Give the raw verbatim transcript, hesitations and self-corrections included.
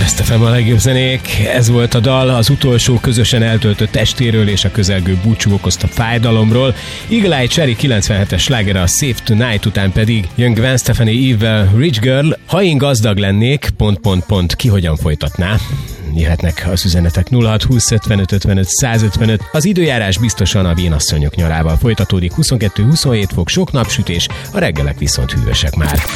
Best ef em a legjobb zenék. Ez volt a dal az utolsó közösen eltöltött estéről és a közelgő búcsú okozta fájdalomról. Eagle Eye Cherry kilencvenhetes slágere a Save Tonight után pedig jön Gwen Stefani Eve-vel Rich Girl. Ha én gazdag lennék, pont, pont, pont, ki hogyan folytatná? Jöhetnek az üzenetek nulla hat húsz ötvenöt ötvenöt százötvenöt. Az időjárás biztosan a vénasszonyok nyarával folytatódik. huszonkettő huszonhét fok, sok napsütés, a reggelek viszont hűvösek már.